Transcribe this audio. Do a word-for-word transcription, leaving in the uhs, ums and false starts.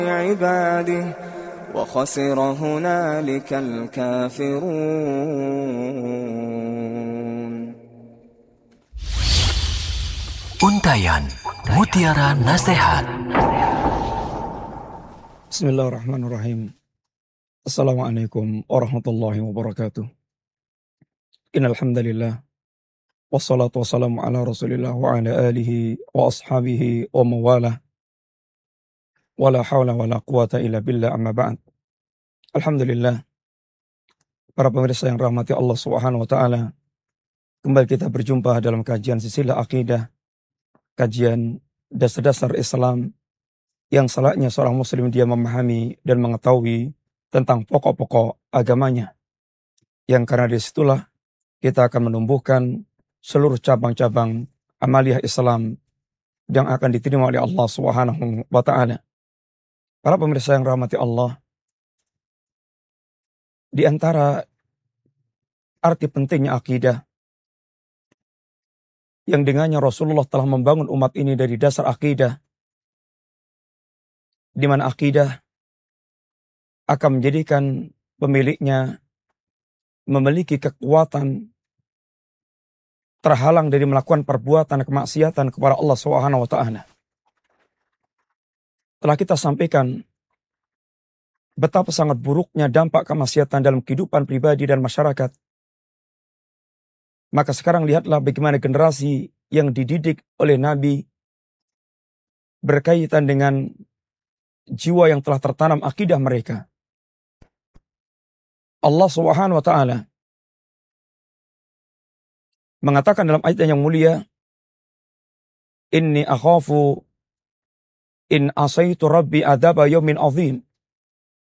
عباده وخسر هنالك الكافرون. Untayan Mutiara Nasihat. Bismillahirrahmanirrahim. Assalamualaikum warahmatullahi wabarakatuh. Innal hamdalillah wassalatu wassalamu ala Rasulillah wa ala alihi wa ashabihi wa mawalah. Wala haula wala quwata illa billah, amma ba'd. Alhamdulillah, para pemirsa yang rahmati Allah Subhanahu wa taala, kembali kita berjumpa dalam kajian silsilah akidah, kajian dasar-dasar Islam yang salahnya seorang muslim dia memahami dan mengetahui tentang pokok-pokok agamanya, yang karena disitulah kita akan menumbuhkan seluruh cabang-cabang amaliyah Islam yang akan diterima oleh Allah Subhanahu wa taala. Para pemirsa yang rahmati Allah, di antara arti pentingnya akidah yang dengannya Rasulullah telah membangun umat ini dari dasar akidah, di mana akidah akan menjadikan pemiliknya memiliki kekuatan terhalang dari melakukan perbuatan kemaksiatan kepada Allah Subhanahu wa taala. Telah kita sampaikan betapa sangat buruknya dampak kemaksiatan dalam kehidupan pribadi dan masyarakat. Maka sekarang lihatlah bagaimana generasi yang dididik oleh Nabi berkaitan dengan jiwa yang telah tertanam akidah mereka. Allah Subhanahu wa taala mengatakan dalam ayat yang mulia, "Inni akhafu in asaitu rabbi adaba yaumin azim."